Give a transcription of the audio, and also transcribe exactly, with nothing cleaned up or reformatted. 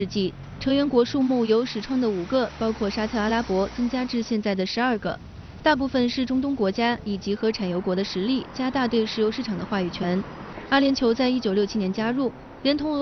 世纪，成员国数目由始创的五个，包括沙特阿拉伯，增加至现在的十二个。大部分是中东国家，以集合产油国的实力，加大对石油市场的话语权。阿联酋在一九六七年加入，连同俄。